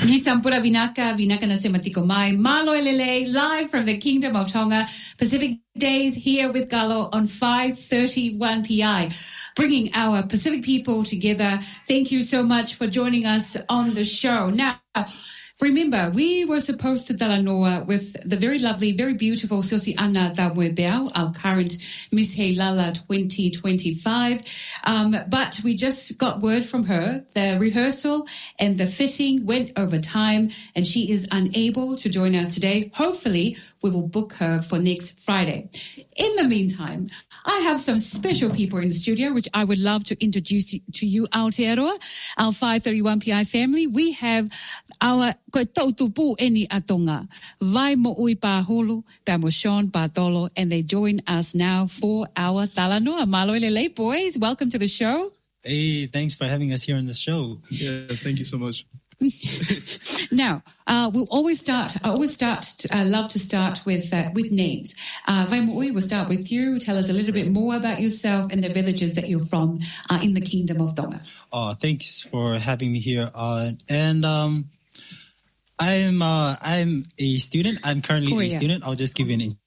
Ni Sampura Vinaka, Vinaka na Sematiko Mai, Malo Elele, live from the Kingdom of Tonga, Pacific Days here with Galo on 5:31 PI, bringing our Pacific people together. Thank you so much for joining us on the show. Now, remember, we were supposed to Talanoa with the very lovely, very beautiful Silsi Ana Dawebeau, our current Miss Heilala 2025. But we just got word from her. The rehearsal and the fitting went over time, and she is unable to join us today. Hopefully, we will book her for next Friday. In the meantime, I have some special people in the studio, which I would love to introduce to you, Aotearoa, our 531 PI family. We have our koe tautupu eni atonga, Vai Mo'ui Pahulu, Pamo Sean Bartolo, and they join us now for our Talanoa. Malo Elele, boys, welcome to the show. Hey, thanks for having us here on the show. Yeah, thank you so much. Now, I love to start with names. Vai Mo'ui, we'll start with you. Tell us a little bit more about yourself and the villages that you're from in the Kingdom of Tonga. Thanks for having me here. I'm a student. I'm currently a student. I'll just give you an